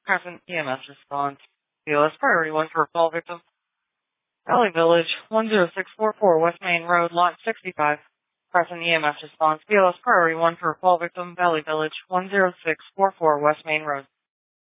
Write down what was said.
Crescent EMS response. BOS priority 1 for a call victim. Valley Village 10644 West Main Road, Lot 65. Crescent EMS response. BOS priority 1 for a call victim. Valley Village 10644 West Main Road.